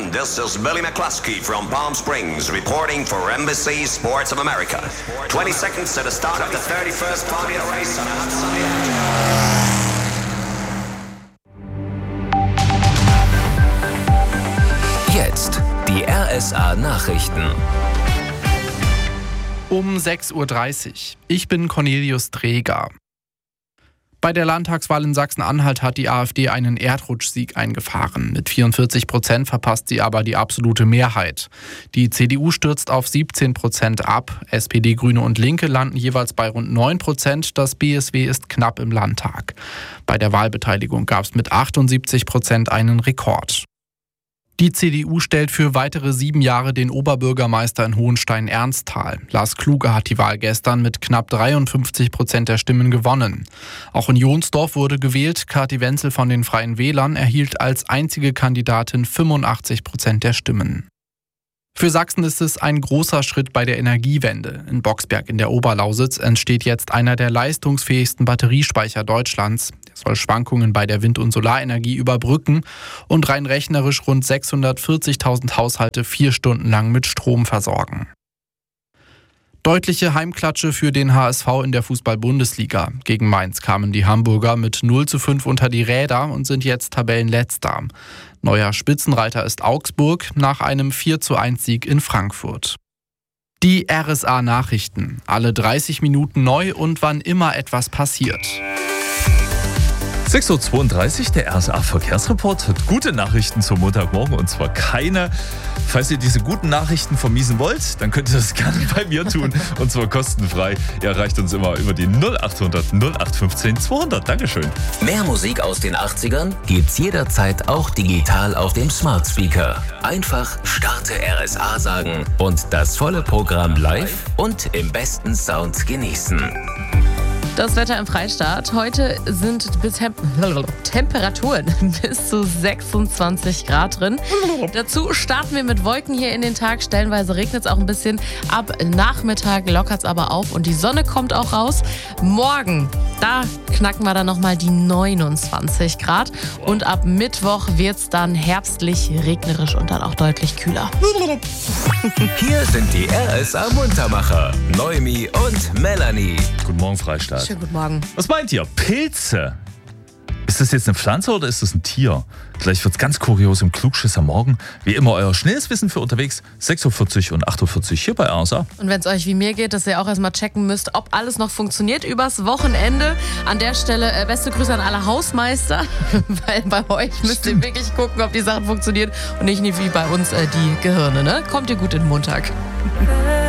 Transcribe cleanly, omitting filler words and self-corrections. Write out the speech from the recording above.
This is Billy McCluskey from Palm Springs reporting for NBC Sports of America. 20 seconds to the start of the 31st Formula race on a hot sunny afternoon. Jetzt die RSA Nachrichten. Um 6:30 Uhr. Ich bin Cornelius Dreger. Bei der Landtagswahl in Sachsen-Anhalt hat die AfD einen Erdrutschsieg eingefahren. Mit 44% verpasst sie aber die absolute Mehrheit. Die CDU stürzt auf 17% ab. SPD, Grüne und Linke landen jeweils bei rund 9%. Das BSW ist knapp im Landtag. Bei der Wahlbeteiligung gab es mit 78% einen Rekord. Die CDU stellt für weitere 7 Jahre den Oberbürgermeister in Hohenstein-Ernsthal. Lars Kluge hat die Wahl gestern mit knapp 53% der Stimmen gewonnen. Auch in Jonsdorf wurde gewählt. Kathi Wenzel von den Freien Wählern erhielt als einzige Kandidatin 85% der Stimmen. Für Sachsen ist es ein großer Schritt bei der Energiewende. In Boxberg in der Oberlausitz entsteht jetzt einer der leistungsfähigsten Batteriespeicher Deutschlands. Der soll Schwankungen bei der Wind- und Solarenergie überbrücken und rein rechnerisch rund 640.000 Haushalte 4 Stunden lang mit Strom versorgen. Deutliche Heimklatsche für den HSV in der Fußball-Bundesliga. Gegen Mainz kamen die Hamburger mit 0:5 unter die Räder und sind jetzt Tabellenletzter. Neuer Spitzenreiter ist Augsburg nach einem 4:1-Sieg in Frankfurt. Die RSA Nachrichten. Alle 30 Minuten neu und wann immer etwas passiert. 6:32 Uhr, der RSA Verkehrsreport hat gute Nachrichten zum Montagmorgen und zwar keine. Falls ihr diese guten Nachrichten vermiesen wollt, dann könnt ihr das gerne bei mir tun und zwar kostenfrei. Ihr erreicht uns immer über die 0800 0815 200. Dankeschön. Mehr Musik aus den 80ern gibt's jederzeit auch digital auf dem Smart Speaker. Einfach Starte RSA sagen und das volle Programm live und im besten Sound genießen. Das Wetter im Freistaat. Heute sind Temperaturen bis zu 26 Grad drin. Dazu starten wir mit Wolken hier in den Tag. Stellenweise regnet es auch ein bisschen. Ab Nachmittag lockert es aber auf und die Sonne kommt auch raus. Morgen, da knacken wir dann nochmal die 29 Grad. Und ab Mittwoch wird es dann herbstlich, regnerisch und dann auch deutlich kühler. Hier sind die RSA Muntermacher. Noemi und Melanie. Guten Morgen, Freistaat. Schönen guten Morgen. Was meint ihr? Pilze? Ist das jetzt eine Pflanze oder ist das ein Tier? Gleich wird's ganz kurios im Klugschiss am Morgen. Wie immer euer schnelles Wissen für unterwegs. 6:40 und 8:40 hier bei RSA. Und wenn es euch wie mir geht, dass ihr auch erstmal checken müsst, ob alles noch funktioniert übers Wochenende. An der Stelle beste Grüße an alle Hausmeister, weil bei euch müsst ihr wirklich gucken, ob die Sachen funktionieren und nicht wie bei uns die Gehirne. Ne? Kommt ihr gut in den Montag.